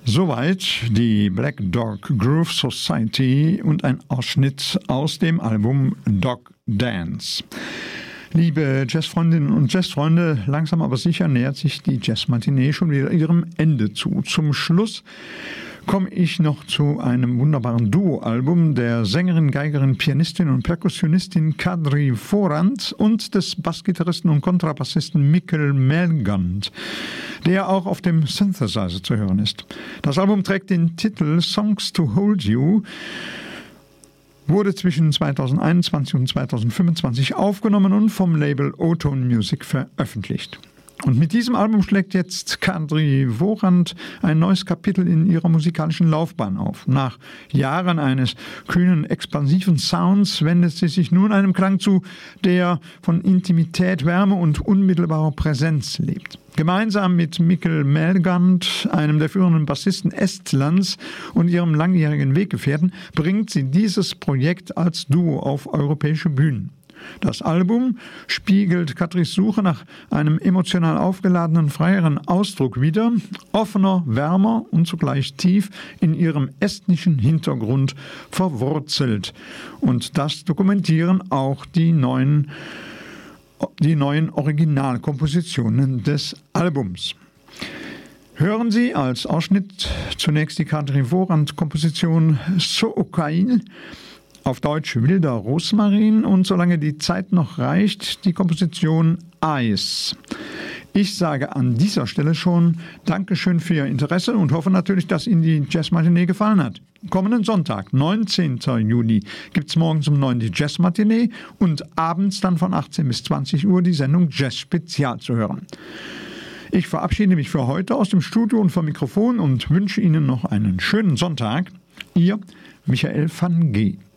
Soweit die Black Dog Groove Society und ein Ausschnitt aus dem Album Dog Dance. Liebe Jazzfreundinnen und Jazzfreunde, langsam aber sicher nähert sich die Jazzmatinee schon wieder ihrem Ende zu. Zum Schluss komme ich noch zu einem wunderbaren Duo-Album der Sängerin, Geigerin, Pianistin und Perkussionistin Kadri Forant und des Bassgitarristen und Kontrabassisten Mikkel Melgand, der auch auf dem Synthesizer zu hören ist. Das Album trägt den Titel Songs to Hold You, wurde zwischen 2021 und 2025 aufgenommen und vom Label O-Tone Music veröffentlicht. Und mit diesem Album schlägt jetzt Kadri Forant ein neues Kapitel in ihrer musikalischen Laufbahn auf. Nach Jahren eines kühnen, expansiven Sounds wendet sie sich nun einem Klang zu, der von Intimität, Wärme und unmittelbarer Präsenz lebt. Gemeinsam mit Mikkel Melgand, einem der führenden Bassisten Estlands und ihrem langjährigen Weggefährten, bringt sie dieses Projekt als Duo auf europäische Bühnen. Das Album spiegelt Kadris Suche nach einem emotional aufgeladenen, freieren Ausdruck wider, offener, wärmer und zugleich tief in ihrem estnischen Hintergrund verwurzelt. Und das dokumentieren auch die neuen Originalkompositionen des Albums. Hören Sie als Ausschnitt zunächst die Kadri Forant-Komposition Sookain, auf Deutsch Wilder Rosmarin, und solange die Zeit noch reicht, die Komposition Eis. Ich sage an dieser Stelle schon Dankeschön für Ihr Interesse und hoffe natürlich, dass Ihnen die Jazzmatinee gefallen hat. Kommenden Sonntag, 19. Juni, gibt es morgens um 9 die Jazzmatinee und abends dann von 18 bis 20 Uhr die Sendung Jazz Spezial zu hören. Ich verabschiede mich für heute aus dem Studio und vom Mikrofon und wünsche Ihnen noch einen schönen Sonntag. Ihr Michael van G.